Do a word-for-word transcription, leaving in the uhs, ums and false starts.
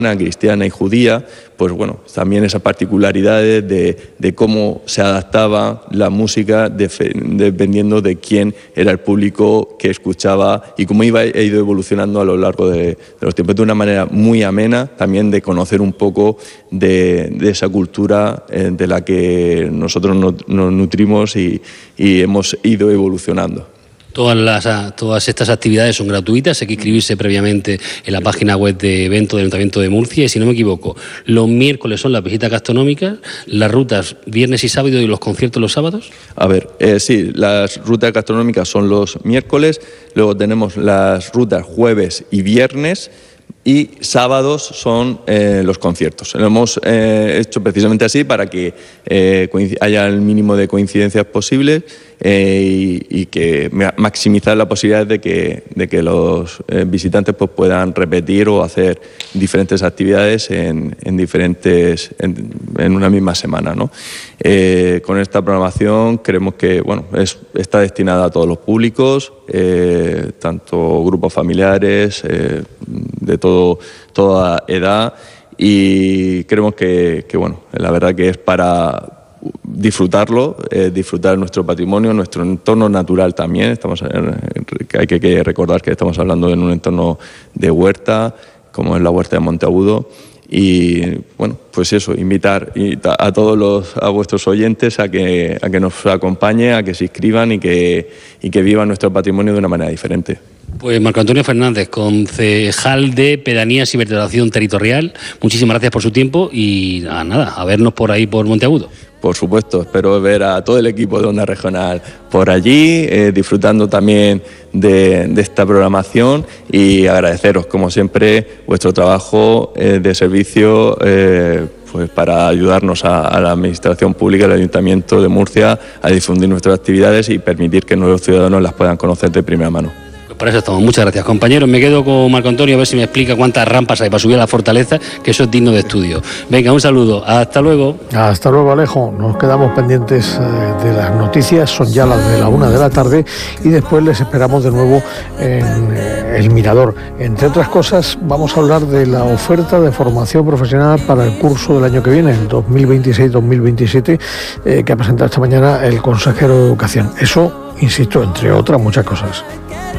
cristiana y judía, pues bueno, también esas particularidades de, de cómo se adaptaba la música de, dependiendo de quién era el público que escuchaba y cómo iba e ido evolucionando a lo largo de, de los tiempos, de una manera muy amena, también de conocer un poco de, de esa cultura eh, de la que nosotros nos, nos nutrimos y, y hemos ido evolucionando. Todas, las, todas estas actividades son gratuitas, hay que inscribirse previamente en la página web de evento del Ayuntamiento de Murcia y, si no me equivoco, los miércoles son las visitas gastronómicas, las rutas viernes y sábado y los conciertos los sábados. A ver, eh, sí, las rutas gastronómicas son los miércoles, luego tenemos las rutas jueves y viernes, y sábados son eh, los conciertos. Lo hemos eh, hecho precisamente así para que eh, haya el mínimo de coincidencias posibles eh, y, y que maximizar la posibilidad de que, de que los eh, visitantes pues, puedan repetir o hacer diferentes actividades en, en, diferentes, en, en una misma semana, ¿no? Eh, con esta programación creemos que bueno, es, está destinada a todos los públicos, eh, tanto grupos familiares, eh, de todo, toda edad, y creemos que, que bueno, la verdad que es para disfrutarlo, eh, disfrutar nuestro patrimonio, nuestro entorno natural también. Estamos en, hay que, que recordar que estamos hablando en un entorno de huerta, como es la huerta de Monteagudo. Y bueno, pues eso, invitar a todos los, a vuestros oyentes a que, a que nos acompañen, a que se inscriban y que, y que vivan nuestro patrimonio de una manera diferente. Pues Marco Antonio Fernández, concejal de Pedanías y Vertebración Territorial, muchísimas gracias por su tiempo y a nada, a vernos por ahí por Monteagudo. Por supuesto, espero ver a todo el equipo de Onda Regional por allí, eh, disfrutando también de, de esta programación y agradeceros, como siempre, vuestro trabajo eh, de servicio eh, pues para ayudarnos a, a la Administración Pública del Ayuntamiento de Murcia a difundir nuestras actividades y permitir que nuevos ciudadanos las puedan conocer de primera mano. Por eso estamos. Muchas gracias, compañeros. Me quedo con Marco Antonio a ver si me explica cuántas rampas hay para subir a la fortaleza, que eso es digno de estudio. Venga, un saludo. Hasta luego. Hasta luego, Alejo. Nos quedamos pendientes eh, de las noticias. Son ya las de la una de la tarde y después les esperamos de nuevo en eh, El Mirador. Entre otras cosas, vamos a hablar de la oferta de formación profesional para el curso del año que viene, el dos mil veintiséis dos mil veintisiete, eh, que ha presentado esta mañana el consejero de Educación. Eso, insisto, entre otras muchas cosas.